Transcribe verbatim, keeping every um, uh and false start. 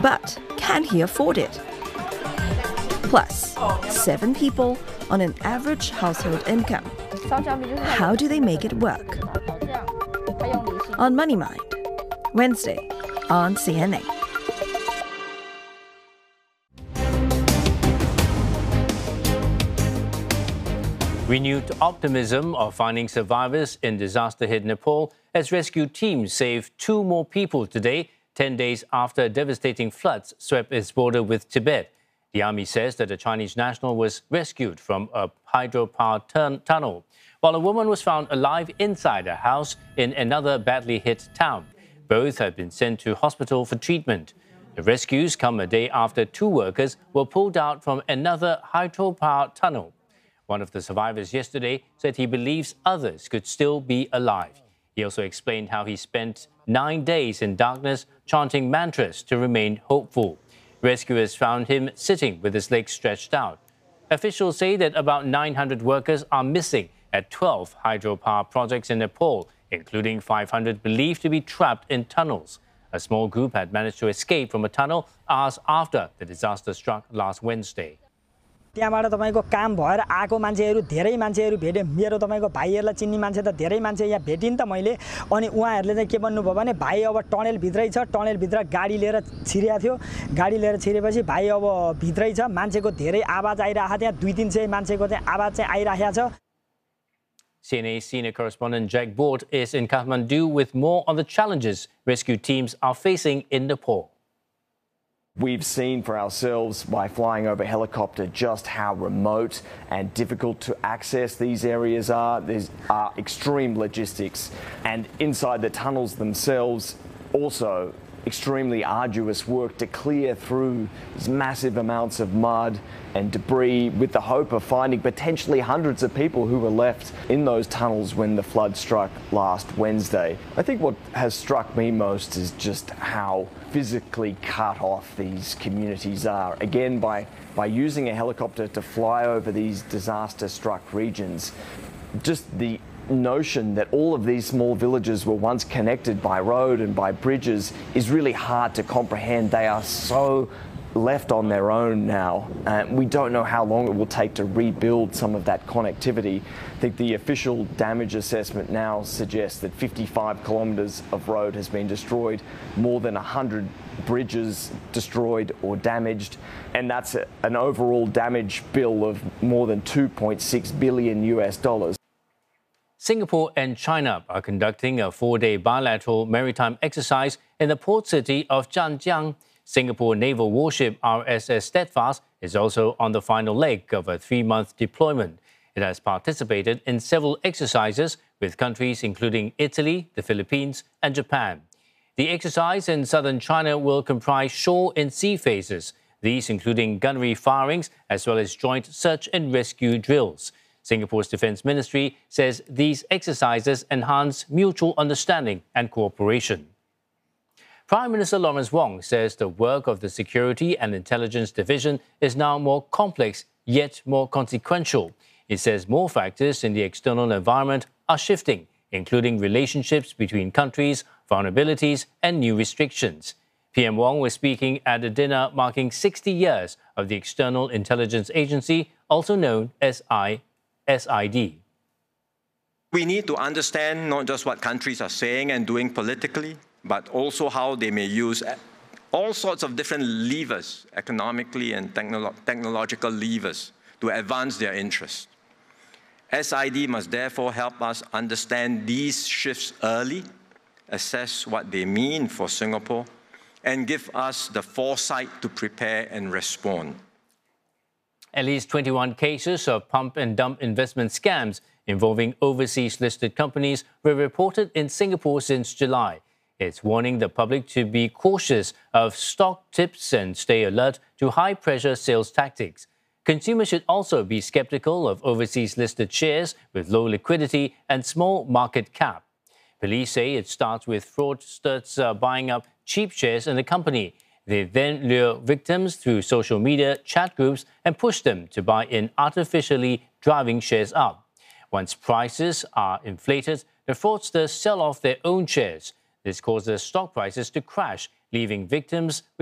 But can he afford it? Plus, seven people on an average household income. How do they make it work? On Money Mind, Wednesday on C N A. Renewed optimism of finding survivors in disaster-hit Nepal as rescue teams saved two more people today, ten days after devastating floods swept its border with Tibet. The army says that a Chinese national was rescued from a hydropower tun- tunnel, while a woman was found alive inside a house in another badly hit town. Both have been sent to hospital for treatment. The rescues come a day after two workers were pulled out from another hydropower tunnel. One of the survivors yesterday said he believes others could still be alive. He also explained how he spent nine days in darkness chanting mantras to remain hopeful. Rescuers found him sitting with his legs stretched out. Officials say that about nine hundred workers are missing at twelve hydropower projects in Nepal, including five hundred believed to be trapped in tunnels. A small group had managed to escape from a tunnel hours after the disaster struck last Wednesday. त्यहाँबाट तपाईको काम भएर आएको मान्छेहरु धेरै मान्छेहरु भेटे मेरो तपाईको भाइहरुलाई चिन्नी मान्छे त धेरै मान्छे यहाँ भेटिन त मैले अनि उहाँहरुले चाहिँ के भन्नु भयो भने भाइ अब टनेल भित्रै छ टनेल भित्र गाडी लिएर छिरेको थियो गाडी लिएर छिरेपछि भाइ अब भित्रै छ मान्छेको धेरै आवाज आइराखा त्यहाँ दुई तीन सय मान्छेको चाहिँ आवाज चाहिँ आइराखेको छ C N A senior correspondent Jack Bort is in Kathmandu with more on the challenges rescue teams are facing in Nepal. We've seen for ourselves by flying over helicopter just how remote and difficult to access these areas are. There's are extreme logistics, and inside the tunnels themselves also extremely arduous work to clear through these massive amounts of mud and debris with the hope of finding potentially hundreds of people who were left in those tunnels when the flood struck last Wednesday. I think what has struck me most is just how physically cut off these communities are. Again, by, by using a helicopter to fly over these disaster-struck regions, just the notion that all of these small villages were once connected by road and by bridges is really hard to comprehend. They are so left on their own now. Uh, we don't know how long it will take to rebuild some of that connectivity. I think the official damage assessment now suggests that fifty-five kilometres of road has been destroyed, more than one hundred bridges destroyed or damaged, and that's a, an overall damage bill of more than two point six billion U S dollars. Singapore and China are conducting a four-day bilateral maritime exercise in the port city of Zhanjiang. Singapore naval warship R S S Steadfast is also on the final leg of a three-month deployment. It has participated in several exercises with countries including Italy, the Philippines, and Japan. The exercise in southern China will comprise shore and sea phases, these including gunnery firings as well as joint search and rescue drills. Singapore's Defence Ministry says these exercises enhance mutual understanding and cooperation. Prime Minister Lawrence Wong says the work of the Security and Intelligence Division is now more complex yet more consequential. He says more factors in the external environment are shifting, including relationships between countries, vulnerabilities and new restrictions. P M Wong was speaking at a dinner marking sixty years of the External Intelligence Agency, also known as I. S I D. We need to understand not just what countries are saying and doing politically, but also how they may use all sorts of different levers, economically and technolo- technological levers, to advance their interests. S I D must therefore help us understand these shifts early, assess what they mean for Singapore, and give us the foresight to prepare and respond. At least twenty-one cases of pump and dump investment scams involving overseas listed companies were reported in Singapore since July. It's warning the public to be cautious of stock tips and stay alert to high-pressure sales tactics. Consumers should also be skeptical of overseas listed shares with low liquidity and small market cap. Police say it starts with fraudsters uh, buying up cheap shares in the company. They then lure victims through social media chat groups and push them to buy in, artificially driving shares up. Once prices are inflated, the fraudsters sell off their own shares. This causes stock prices to crash, leaving victims